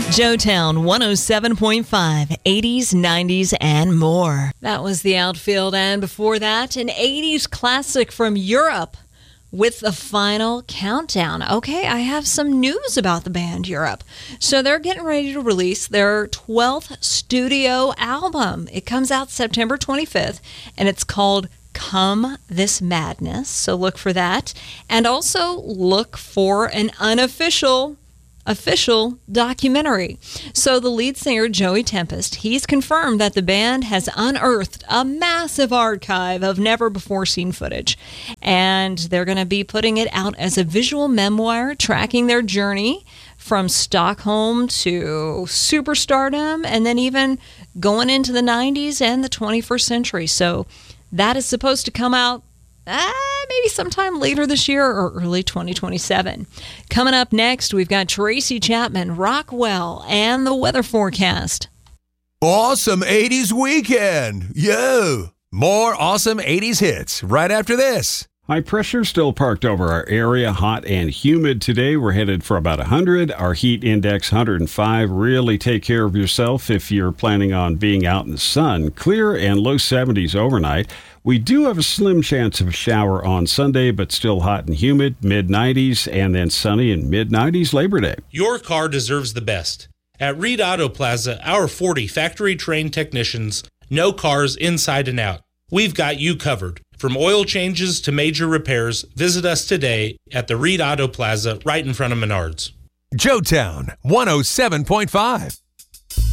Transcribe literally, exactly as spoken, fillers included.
Joetown one oh seven point five, eighties, nineties, and more. That was the outfield, and before that, an eighties classic from Europe with the Final Countdown. Okay, I have some news about the band Europe. So they're getting ready to release their twelfth studio album. It comes out September twenty-fifth, and it's called Come This Madness. So look for that. And also look for an unofficial official documentary. So the lead singer, Joey Tempest, he's confirmed that the band has unearthed a massive archive of never-before-seen footage. And they're going to be putting it out as a visual memoir, tracking their journey from Stockholm to superstardom, and then even going into the nineties and the twenty-first century. So that is supposed to come out Uh, maybe sometime later this year or early twenty twenty-seven. Coming up next, we've got Tracy Chapman, Rockwell, and the weather forecast. Awesome eighties weekend. Yo! More awesome eighties hits right after this. High pressure still parked over our area, hot and humid today. We're headed for about one hundred. Our heat index, one hundred five. Really take care of yourself if you're planning on being out in the sun. Clear and low seventies overnight. We do have a slim chance of a shower on Sunday, but still hot and humid, mid nineties, and then sunny and mid nineties Labor Day. Your car deserves the best. At Reed Auto Plaza, our forty factory-trained technicians know cars inside and out. We've got you covered. From oil changes to major repairs, visit us today at the Reed Auto Plaza right in front of Menards. Joetown one oh seven point five.